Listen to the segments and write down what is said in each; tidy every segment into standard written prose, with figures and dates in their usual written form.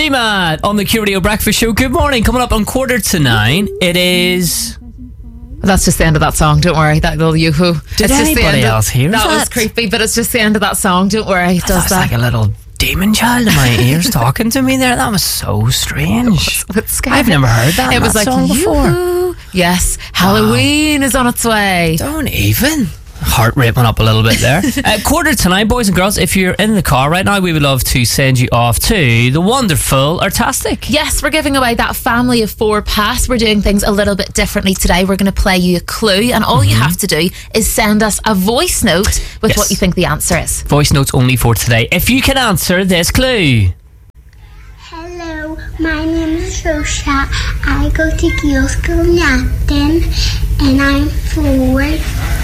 Rema on the Q Radio Breakfast Show. Good morning. Coming up on 8:45. It is... That's just the end of that song, don't worry. That little yoo-hoo. Did anybody else hear that? That was creepy, but it's just the end of that song, don't worry. It does That's that. like a little demon child in my ears talking to me there. That was so strange. I've never heard that. It was like song before. Yoo-hoo. Yes, Halloween is on its way. Don't even. Heart rate went up a little bit there. 8:45, boys and girls. If you're in the car right now, we would love to send you off to the wonderful Artastic. Yes, we're giving away that family of 4 pass. We're doing things a little bit differently today. We're going to play you a clue, and all you have to do is send us a voice note with what you think the answer is. Voice notes only for today. If you can answer this clue. Hello, my name is Rosha. I go to Gill School Napton, and I'm 4.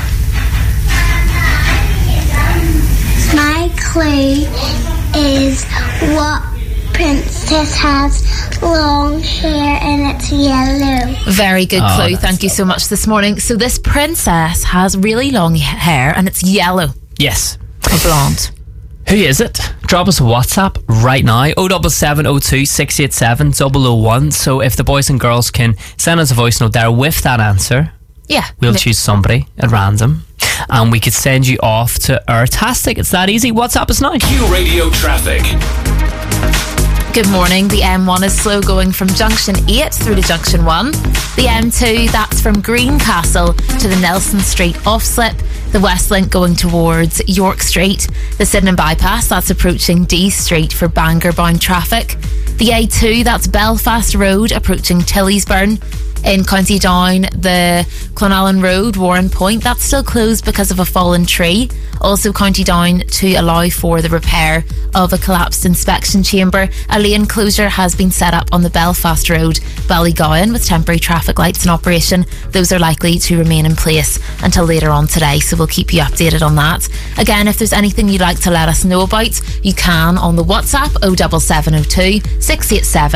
My clue is what princess has long hair and it's yellow. Very good clue. Thank you so much this morning. So this princess has really long hair and it's yellow. Yes. Or blonde. Who is it? Drop us a WhatsApp right now. 07702 687 001. So if the boys and girls can send us a voice note there with that answer, we'll choose somebody at random and we could send you off to Artastic. It's that easy. WhatsApp us now. Q Radio traffic. Good morning. The M1 is slow going from junction 8 through to junction 1. The M2, that's from Greencastle to the Nelson Street off-slip. The West Link going towards York Street. The Sydenham bypass, that's approaching D Street for Bangor-bound traffic. The A2, that's Belfast Road approaching Tillysburn. In County Down, the Clonallen Road, Warren Point, that's still closed because of a fallen tree. Also County Down to allow for the repair of a collapsed inspection chamber. A lane closure has been set up on the Belfast Road, Ballygowan, with temporary traffic lights in operation. Those are likely to remain in place until later on today, so we'll keep you updated on that. Again, if there's anything you'd like to let us know about, you can on the WhatsApp 07702 687